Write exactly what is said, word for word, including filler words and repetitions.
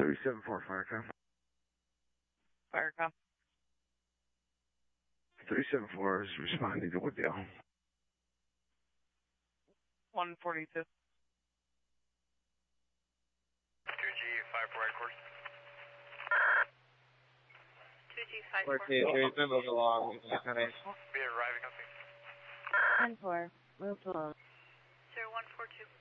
three seven four Firecom. Firecom. three seven four is responding to Wooddale. one forty-two. two G five four headquarters. two G five four four. two three, it's been moved along. Be arriving, I think. ten four, move to low. zero one four two.